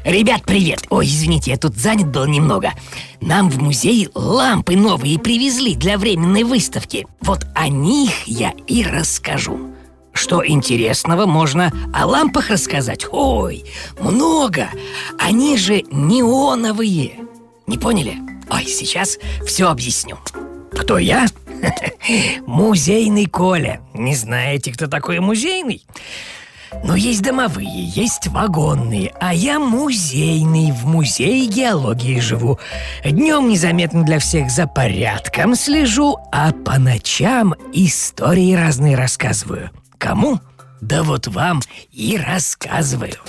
Ребят, привет! Ой, извините, я тут занят был немного. Нам в музей лампы новые привезли для временной выставки. Вот о них я и расскажу. Что интересного можно о лампах рассказать? Ой, много! Они же неоновые. Не поняли? Ой, сейчас все объясню. Кто я? Музейный Коля. Не знаете, кто такой музейный? Ну, есть домовые, есть вагонные, а я музейный, в музее геологии живу. Днем незаметно для всех за порядком слежу, а по ночам истории разные рассказываю. Кому? Да вот вам и рассказываю.